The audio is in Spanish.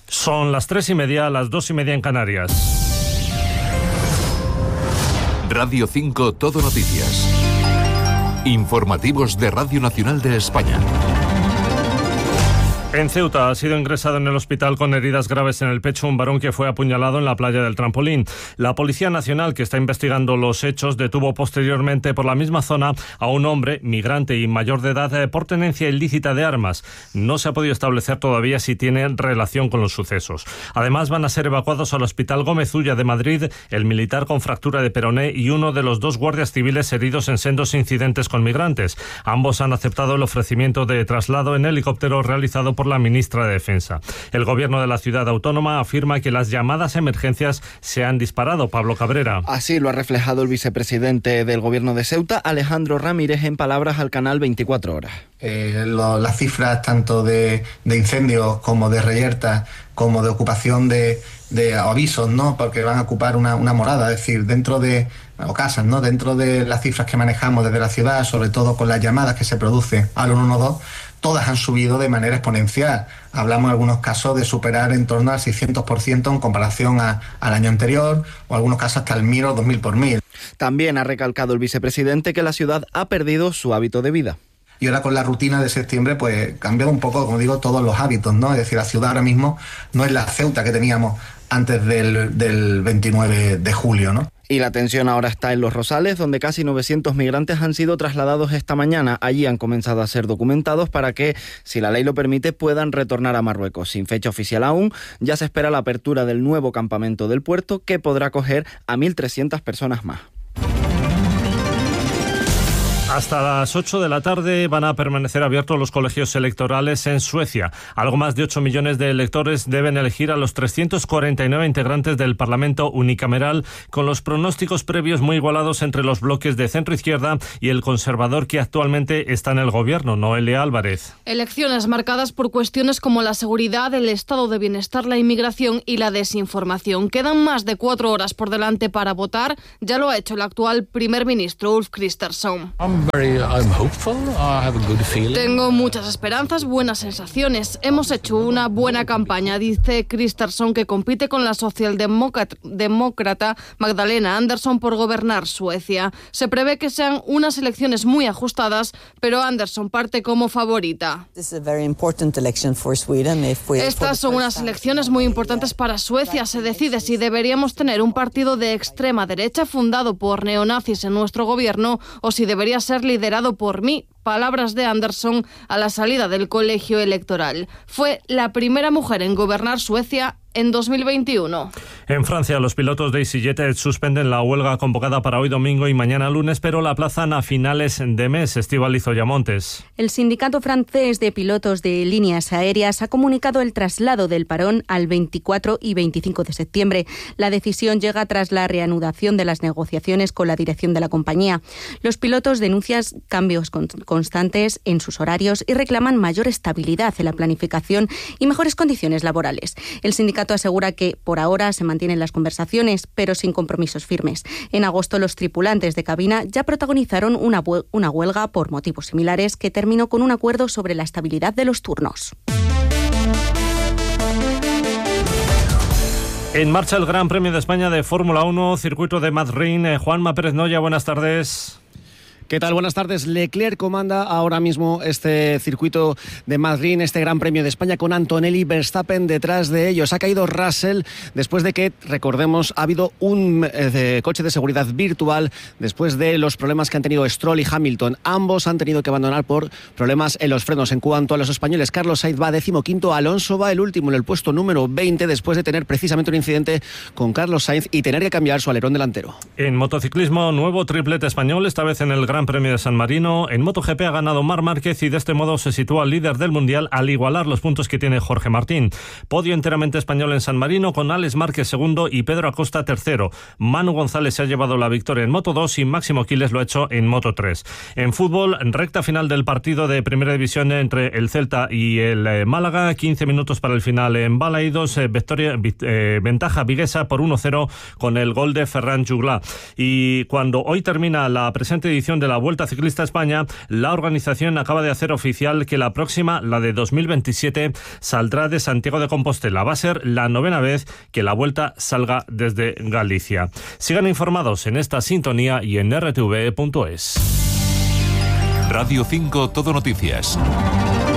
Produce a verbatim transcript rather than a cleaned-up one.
Son las tres y media, las dos y media en Canarias. Radio cinco Todo Noticias. Informativos de Radio Nacional de España. En Ceuta ha sido ingresado en el hospital con heridas graves en el pecho un varón que fue apuñalado en la playa del Trampolín. La Policía Nacional, que está investigando los hechos, detuvo posteriormente por la misma zona a un hombre, migrante y mayor de edad, por tenencia ilícita de armas. No se ha podido establecer todavía si tiene relación con los sucesos. Además, van a ser evacuados al Hospital Gómez Ulla de Madrid el militar con fractura de peroné y uno de los dos guardias civiles heridos en sendos incidentes con migrantes. Ambos han aceptado el ofrecimiento de traslado en helicóptero realizado por la ministra de Defensa. El gobierno de la ciudad autónoma afirma que las llamadas emergencias se han disparado. Pablo Cabrera. Así lo ha reflejado el vicepresidente del gobierno de Ceuta, Alejandro Ramírez, en palabras al canal veinticuatro horas. Eh, lo, las cifras tanto de, de incendios como de reyertas, como de ocupación de, de avisos, ¿no? Porque van a ocupar una, una morada, es decir, dentro de, o casas, ¿no? Dentro de las cifras que manejamos desde la ciudad, sobre todo con las llamadas que se producen al ciento doce, todas han subido de manera exponencial. Hablamos en algunos casos de superar en torno al seiscientos por ciento en comparación a, al año anterior, o en algunos casos hasta el mil o dos mil por mil. También ha recalcado el vicepresidente que la ciudad ha perdido su hábito de vida. Y ahora con la rutina de septiembre, pues cambian un poco, como digo, todos los hábitos, ¿no? Es decir, la ciudad ahora mismo no es la Ceuta que teníamos antes del, del veintinueve de julio, ¿no? Y la atención ahora está en Los Rosales, donde casi novecientos migrantes han sido trasladados esta mañana. Allí han comenzado a ser documentados para que, si la ley lo permite, puedan retornar a Marruecos. Sin fecha oficial aún, ya se espera la apertura del nuevo campamento del puerto, que podrá acoger a mil trescientas personas más. Hasta las ocho de la tarde van a permanecer abiertos los colegios electorales en Suecia. Algo más de ocho millones de electores deben elegir a los trescientos cuarenta y nueve integrantes del Parlamento unicameral, con los pronósticos previos muy igualados entre los bloques de centro-izquierda y el conservador que actualmente está en el gobierno, Noelia Álvarez. Elecciones marcadas por cuestiones como la seguridad, el estado de bienestar, la inmigración y la desinformación. Quedan más de cuatro horas por delante para votar. Ya lo ha hecho el actual primer ministro Ulf Kristersson. Very, I'm hopeful. I have a good feeling. Tengo muchas esperanzas, buenas sensaciones. Hemos hecho una buena campaña, dice Kristersson, que compite con la socialdemócrata Magdalena Andersson por gobernar Suecia. Se prevé que sean unas elecciones muy ajustadas, pero Andersson parte como favorita. Estas son unas elecciones muy importantes para Suecia. Se decide si deberíamos tener un partido de extrema derecha fundado por neonazis en nuestro gobierno o si debería ser liderado por mí. Palabras de Andersson a la salida del colegio electoral. Fue la primera mujer en gobernar Suecia en dos mil veintiuno. En Francia, los pilotos de EasyJet suspenden la huelga convocada para hoy domingo y mañana lunes, pero la aplazan a finales de mes. Estíbaliz Oyamontes. El sindicato francés de pilotos de líneas aéreas ha comunicado el traslado del parón al veinticuatro y veinticinco de septiembre. La decisión llega tras la reanudación de las negociaciones con la dirección de la compañía. Los pilotos denuncian cambios constantes en sus horarios y reclaman mayor estabilidad en la planificación y mejores condiciones laborales. El sindicato asegura que por ahora se mantienen las conversaciones, pero sin compromisos firmes. En agosto, los tripulantes de cabina ya protagonizaron una, una huelga por motivos similares que terminó con un acuerdo sobre la estabilidad de los turnos. En marcha el Gran Premio de España de Fórmula uno, circuito de Madrid. Juanma Pérez Noya, buenas tardes. ¿Qué tal? Buenas tardes. Leclerc comanda ahora mismo este circuito de Madrid, este Gran Premio de España, con Antonelli, Verstappen detrás de ellos. Ha caído Russell después de que, recordemos, ha habido un eh, de coche de seguridad virtual después de los problemas que han tenido Stroll y Hamilton. Ambos han tenido que abandonar por problemas en los frenos. En cuanto a los españoles, Carlos Sainz va decimoquinto, Alonso va el último en el puesto número veinte después de tener precisamente un incidente con Carlos Sainz y tener que cambiar su alerón delantero. En motociclismo, nuevo triplete español, esta vez en el Gran Premio de San Marino. En MotoGP ha ganado Marc Márquez y de este modo se sitúa líder del Mundial al igualar los puntos que tiene Jorge Martín. Podio enteramente español en San Marino con Alex Márquez segundo y Pedro Acosta tercero. Manu González se ha llevado la victoria en Moto dos y Máximo Quiles lo ha hecho en Moto tres. En fútbol, recta final del partido de Primera División entre el Celta y el eh, Málaga. quince minutos para el final en Balaidos. Eh, victoria, eh, ventaja viguesa por uno cero con el gol de Ferran Juglà. Y cuando hoy termina la presente edición del la Vuelta Ciclista a España, la organización acaba de hacer oficial que la próxima, la de dos mil veintisiete, saldrá de Santiago de Compostela. Va a ser la novena vez que la Vuelta salga desde Galicia. Sigan informados en esta sintonía y en r t v punto es. Radio cinco Todo Noticias.